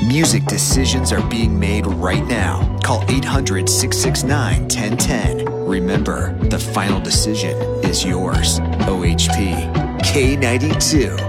Music decisions are being made right now. Call 800-669-1010. Remember, the final decision is yours. OHP K92.